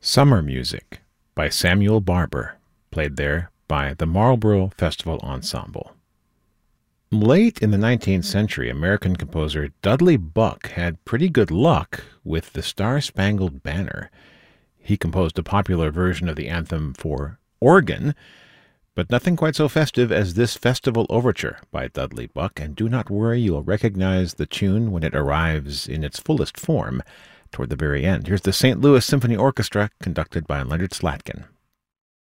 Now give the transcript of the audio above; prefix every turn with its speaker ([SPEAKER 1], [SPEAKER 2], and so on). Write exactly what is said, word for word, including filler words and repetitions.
[SPEAKER 1] Summer Music by Samuel Barber, played there by the Marlborough Festival Ensemble. Late in the nineteenth century, American composer Dudley Buck had pretty good luck with the Star-Spangled Banner. He composed a popular version of the anthem for organ, but nothing quite so festive as this festival overture by Dudley Buck, and do not worry, you'll recognize the tune when it arrives in its fullest form toward the very end. Here's the Saint Louis Symphony Orchestra, conducted by Leonard Slatkin.